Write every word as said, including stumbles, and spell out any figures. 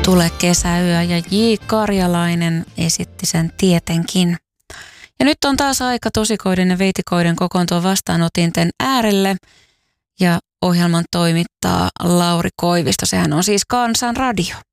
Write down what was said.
Tule kesäyö ja J. Karjalainen esitti sen tietenkin. Ja nyt on taas aika tosikoiden ja veitikoiden kokoontua vastaanotinten äärelle ja ohjelman toimittaa Lauri Koivisto. Sehän on siis Kansan radio.